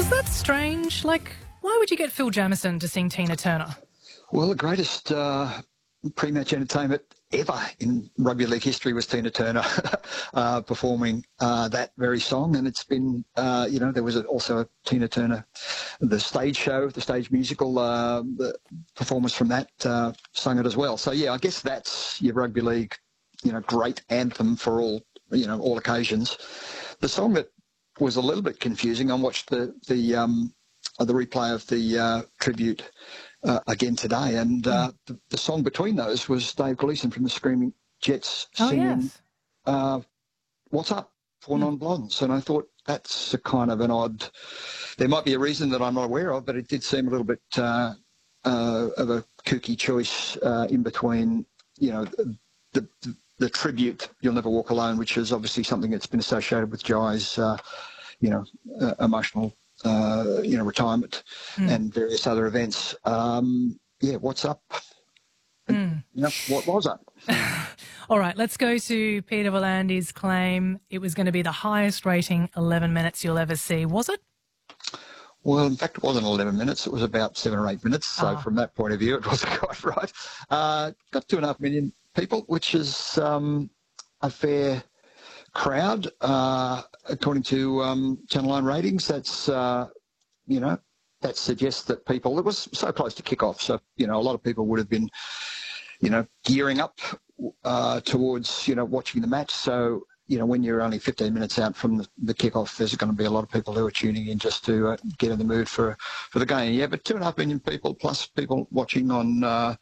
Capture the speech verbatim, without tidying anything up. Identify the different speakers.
Speaker 1: Was that strange? Like, why would you get Phil Jamieson to sing Tina Turner?
Speaker 2: Well, the greatest uh, pre-match entertainment ever in rugby league history was Tina Turner uh, performing uh, that very song. And it's been, uh, you know, there was also a Tina Turner, the stage show, the stage musical, uh, the performance from that uh, sung it as well. So, yeah, I guess that's your rugby league, you know, great anthem for all, you know, all occasions. The song that was a little bit confusing, I watched the, the, um, the replay of the uh, tribute Uh, again today, and uh, the, the song between those was Dave Gleeson from the Screaming Jets singing
Speaker 1: oh, yes.
Speaker 2: uh, What's Up for mm. Non-Blondes, and I thought that's a kind of an odd, there might be a reason that I'm not aware of, but it did seem a little bit uh, uh, of a kooky choice uh, in between, you know, the, the, the tribute You'll Never Walk Alone, which is obviously something that's been associated with Jai's, uh, you know, uh, emotional Uh, you know, retirement mm. and various other events. Um, yeah, what's up? Mm. You know, what was up?
Speaker 1: All right, let's go to Peter Volandi's claim. It was going to be the highest rating eleven minutes you'll ever see. Was it?
Speaker 2: Well, in fact, it wasn't eleven minutes. It was about seven or eight minutes. So
Speaker 1: ah.
Speaker 2: from that point of view, it wasn't quite right. Uh, got two and a half million people, which is um, a fair crowd, uh, according to um, Channel nine ratings. That's, uh, you know, that suggests that people, it was so close to kick-off, so, you know, a lot of people would have been, you know, gearing up uh, towards, you know, watching the match. So, you know, when you're only fifteen minutes out from the, the kick-off, there's going to be a lot of people who are tuning in just to uh, get in the mood for for the game. Yeah, but two and a half million people plus people watching on uh,